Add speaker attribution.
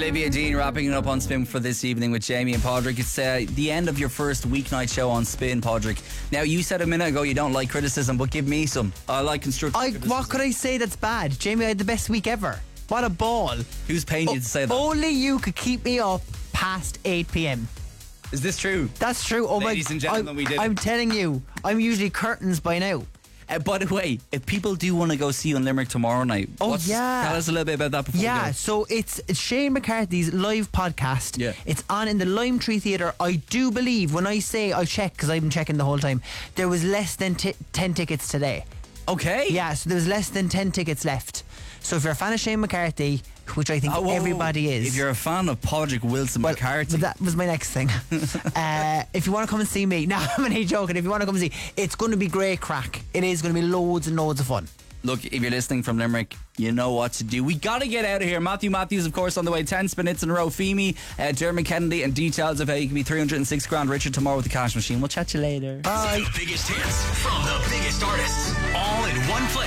Speaker 1: Olivia Dean wrapping it up on Spin for this evening with Jamie and Padraig. It's the end of your first weeknight show on Spin, Padraig. Now, you said a minute ago you don't like criticism, but give me some. I like constructive criticism.
Speaker 2: What could I say that's bad? Jamie, I had the best week ever. What a ball.
Speaker 1: Who's paying you to say that?
Speaker 2: Only you could keep me up past 8 p.m.
Speaker 1: Is this true?
Speaker 2: That's true. Oh,
Speaker 1: Ladies and gentlemen, we did.
Speaker 2: I'm telling you, I'm usually curtains by now.
Speaker 1: By the way, if people do want to go see you in Limerick tomorrow night, tell us a little bit about that before we go.
Speaker 2: So it's Shane McCarthy's live podcast.
Speaker 1: Yeah.
Speaker 2: It's on in the Lime Tree Theatre. I do believe, when I say I'll check, because I've been checking the whole time, there was less than 10 tickets today.
Speaker 1: Okay.
Speaker 2: Yeah, so there was less than 10 tickets left. So if you're a fan of Shane McCarthy, which I think everybody is.
Speaker 1: If you're a fan of Padraig Wilson McCarthy.
Speaker 2: That was my next thing. If you want to come and see me, no, I'm only joking. If you want to come and see, it's going to be great crack. It is going to be loads and loads of fun.
Speaker 1: Look, if you're listening from Limerick, you know what to do. We got to get out of here. Matthew Matthews, of course, on the way. 10 spin hits in a row. Femi, Dermot Kennedy, and details of how you can be 306 grand richer tomorrow with the cash machine. We'll chat you later.
Speaker 3: Bye. The biggest hits from the biggest artists, all in one place.